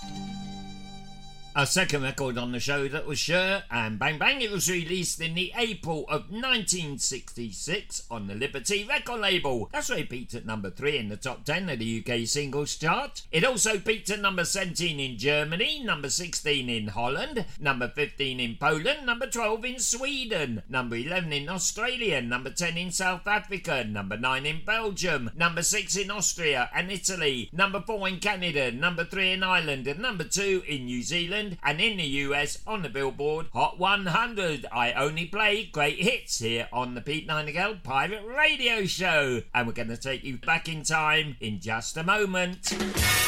Our second record on the show that was Sure and Bang Bang. It was released in the April of 1966 on the Liberty record label. That's where it peaked at number 3 in the top 10 of the UK singles chart. It also peaked at number 17 in Germany, number 16 in Holland, number 15 in Poland, number 12 in Sweden, number 11 in Australia, number 10 in South Africa, number 9 in Belgium, number 6 in Austria and Italy, number 4 in Canada, number 3 in Ireland, and number 2 in New Zealand, and in the US on the Billboard Hot 100. I only play great hits here on the Pete Nightingale Pirate Radio Show, and we're going to take you back in time in just a moment.